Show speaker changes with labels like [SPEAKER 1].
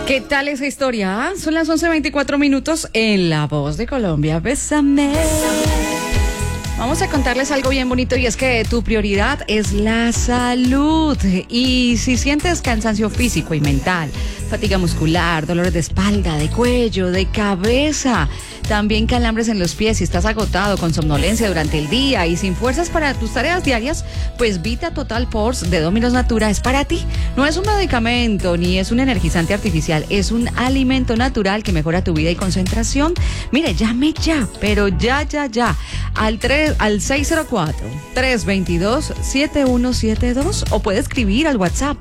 [SPEAKER 1] ¿Qué tal esa historia? Son las 11:24 en La Voz de Colombia. Bésame. Vamos a contarles algo bien bonito y es que tu prioridad es la salud. Y si sientes cansancio físico y mental, fatiga muscular, dolores de espalda, de cuello, de cabeza, también calambres en los pies, si estás agotado con somnolencia durante el día y sin fuerzas para tus tareas diarias, pues Vita Total Force de Dominos Natura es para ti. No es un medicamento ni es un energizante artificial, es un alimento natural que mejora tu vida y concentración. Mire, llame ya, pero ya, al 604-322-7172 o puede escribir al WhatsApp